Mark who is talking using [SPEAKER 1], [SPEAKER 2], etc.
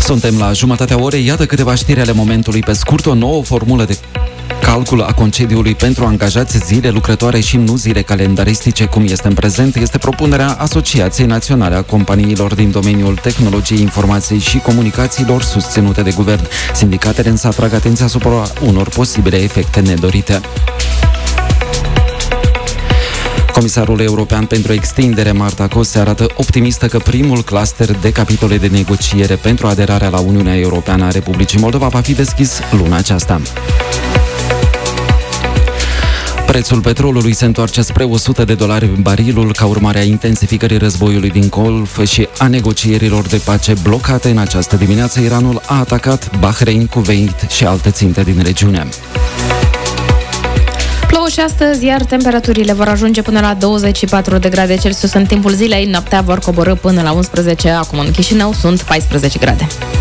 [SPEAKER 1] Suntem la jumătatea orei, iată câteva știri ale momentului. Pe scurt, o nouă formulă de calcul a concediului pentru angajați, zile lucrătoare și nu zile calendaristice, cum este în prezent, este propunerea Asociației Naționale a Companiilor din domeniul tehnologiei, informației și comunicațiilor, susținute de guvern. Sindicatele însă atrag atenția asupra unor posibile efecte nedorite. Comisarul european pentru extindere, Marta Kos, se arată optimistă că primul cluster de capitole de negociere pentru aderarea la Uniunea Europeană a Republicii Moldova va fi deschis luna aceasta. Prețul petrolului se întoarce spre $100 barilul ca urmare a intensificării războiului din Golf și a negocierilor de pace blocate. În această dimineață, Iranul a atacat Bahrain, Kuwait și alte ținte din regiune.
[SPEAKER 2] Plouă și astăzi, iar temperaturile vor ajunge până la 24 de grade Celsius în timpul zilei. Noaptea vor coborî până la 11, acum în Chișinău sunt 14 grade.